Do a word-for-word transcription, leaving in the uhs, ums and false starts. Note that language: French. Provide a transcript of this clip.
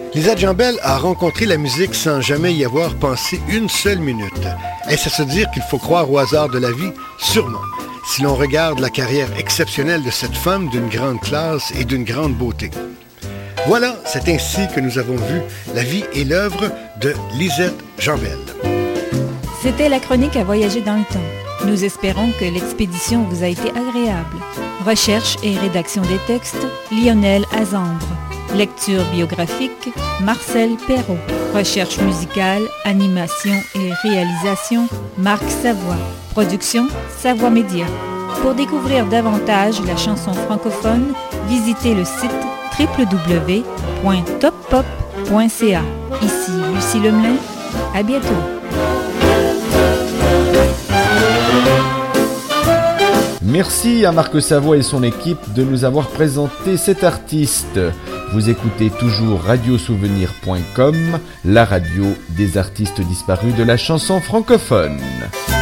Lisa Jambel a rencontré la musique sans jamais y avoir pensé une seule minute. Est-ce à se dire qu'il faut croire au hasard de la vie? Sûrement, si l'on regarde la carrière exceptionnelle de cette femme d'une grande classe et d'une grande beauté. Voilà, c'est ainsi que nous avons vu la vie et l'œuvre de Lisette Jambel. C'était la chronique à voyager dans le temps. Nous espérons que l'expédition vous a été agréable. Recherche et rédaction des textes, Lionel Azambre. Lecture biographique, Marcel Perrault. Recherche musicale, animation et réalisation, Marc Savoie. Production, Savoie Média. Pour découvrir davantage la chanson francophone, visitez le site w w w point top pop point c a. Ici Lucie Lemelin, à bientôt. Merci à Marc Savoie et son équipe de nous avoir présenté cet artiste. Vous écoutez toujours radio souvenir point com, la radio des artistes disparus de la chanson francophone.